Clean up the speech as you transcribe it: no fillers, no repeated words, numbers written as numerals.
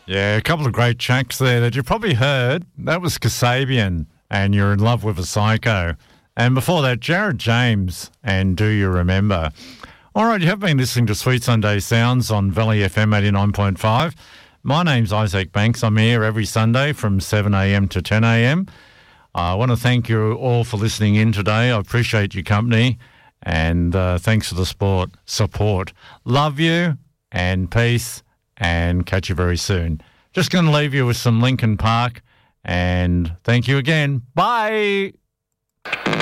Yeah, a couple of great tracks there that you probably heard. That was Kasabian and You're in Love with a Psycho. And before that, Jared James and Do You Remember? All right, you have been listening to Sweet Sunday Sounds on Valley FM 89.5. My name's Isaac Banks. I'm here every Sunday from 7am to 10am. I want to thank you all for listening in today. I appreciate your company and thanks for the support. Love you and peace and catch you very soon. Just going to leave you with some Linkin Park and thank you again. Bye.